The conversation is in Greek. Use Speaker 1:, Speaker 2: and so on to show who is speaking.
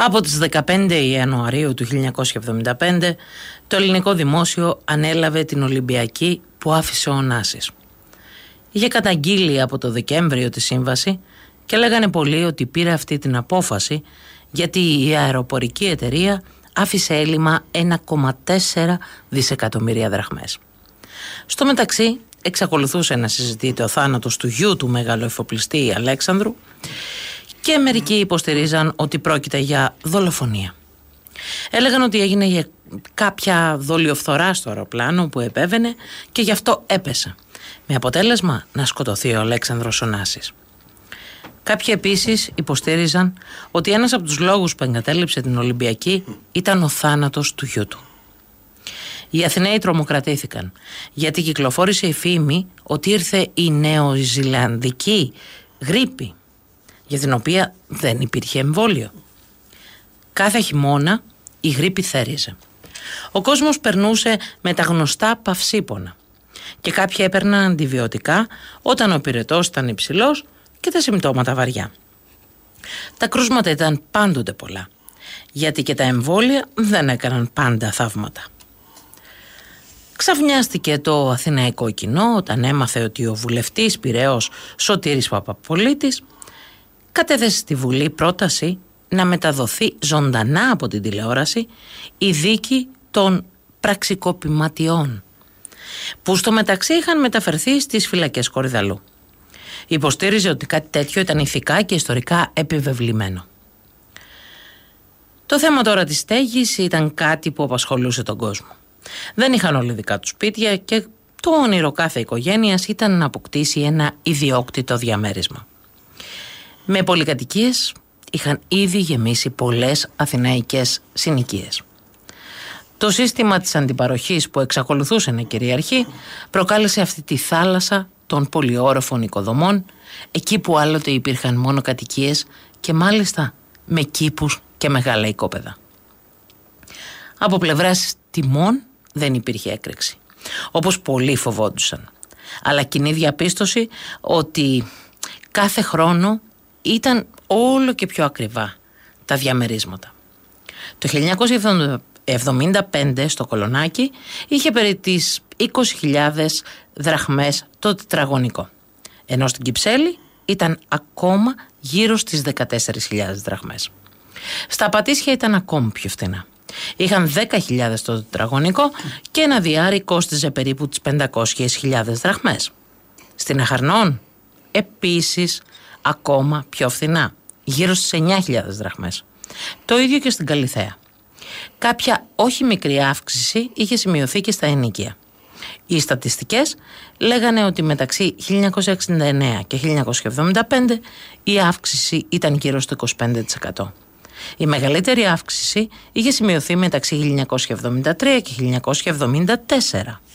Speaker 1: Από τις 15 Ιανουαρίου του 1975 το ελληνικό δημόσιο ανέλαβε την Ολυμπιακή που άφησε ο Ωνάσης. Είχε καταγγείλει από το Δεκέμβριο τη σύμβαση και λέγανε πολλοί ότι πήρε αυτή την απόφαση γιατί η αεροπορική εταιρεία άφησε έλλειμμα 1,4 δισεκατομμύρια δραχμές. Στο μεταξύ εξακολουθούσε να συζητείται ο θάνατος του γιου του μεγάλου εφοπλιστή Αλέξανδρου και μερικοί υποστηρίζαν ότι πρόκειται για δολοφονία. Έλεγαν ότι έγινε για κάποια δολιοφθορά στο αεροπλάνο που επέβαινε και γι' αυτό έπεσε, με αποτέλεσμα να σκοτωθεί ο Αλέξανδρος Ωνάσης. Κάποιοι επίσης υποστήριζαν ότι ένας από τους λόγους που εγκατέλειψε την Ολυμπιακή ήταν ο θάνατος του γιού του. Οι Αθηναίοι τρομοκρατήθηκαν γιατί κυκλοφόρησε η φήμη ότι ήρθε η νεοζηλανδική γρίπη, για την οποία δεν υπήρχε εμβόλιο. Κάθε χειμώνα η γρίπη θέριζε. Ο κόσμος περνούσε με τα γνωστά παυσίπονα και κάποιοι έπαιρναν αντιβιωτικά όταν ο πυρετός ήταν υψηλός και τα συμπτώματα βαριά. Τα κρούσματα ήταν πάντοτε πολλά, γιατί και τα εμβόλια δεν έκαναν πάντα θαύματα. Ξαφνιάστηκε το αθηναϊκό κοινό όταν έμαθε ότι ο βουλευτής Πειραιώς Σωτήρης Παπαπολίτης κατέθεσε στη Βουλή πρόταση να μεταδοθεί ζωντανά από την τηλεόραση η δίκη των πραξικοπηματιών, που στο μεταξύ είχαν μεταφερθεί στις φυλακές Κορυδαλού. Υποστήριζε ότι κάτι τέτοιο ήταν ηθικά και ιστορικά επιβεβλημένο. Το θέμα τώρα της στέγης ήταν κάτι που απασχολούσε τον κόσμο. Δεν είχαν όλοι δικά τους σπίτια και το όνειρο κάθε οικογένειας ήταν να αποκτήσει ένα ιδιόκτητο διαμέρισμα. Με πολυκατοικίες είχαν ήδη γεμίσει πολλές αθηναϊκές συνοικίες. Το σύστημα της αντιπαροχής που εξακολουθούσε να κυριαρχεί προκάλεσε αυτή τη θάλασσα των πολυόροφων οικοδομών, εκεί που άλλοτε υπήρχαν μόνο κατοικίες και μάλιστα με κήπους και μεγάλα οικόπεδα. Από πλευράς τιμών δεν υπήρχε έκρηξη, όπως πολλοί φοβόντουσαν, αλλά κοινή διαπίστωση ότι κάθε χρόνο ήταν όλο και πιο ακριβά τα διαμερίσματα. Το 1975 στο Κολονάκι είχε περί τις 20.000 δραχμές το τετραγωνικό, ενώ στην Κυψέλη ήταν ακόμα γύρω στις 14.000 δραχμές. Στα Πατήσια ήταν ακόμη πιο φθηνά. Είχαν 10.000 το τετραγωνικό και ένα διάρρη κόστιζε περίπου τις 500.000 δραχμές. Στην Αχαρνών επίσης ακόμα πιο φθηνά, γύρω στις 9.000 δραχμές. Το ίδιο και στην Καλιθέα. Κάποια όχι μικρή αύξηση είχε σημειωθεί και στα ενοίκια. Οι στατιστικές λέγανε ότι μεταξύ 1969 και 1975 η αύξηση ήταν γύρω στο 25%. Η μεγαλύτερη αύξηση είχε σημειωθεί μεταξύ 1973 και 1974.